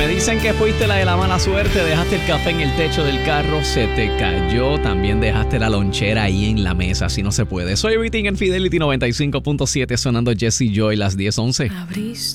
Me dicen que fuiste la de la mala suerte, dejaste el café en el techo del carro, se te cayó, también dejaste la lonchera ahí en la mesa, así no se puede. Soy Everything en Fidelity 95.7 sonando Jesse Joy las 10:11. Abriste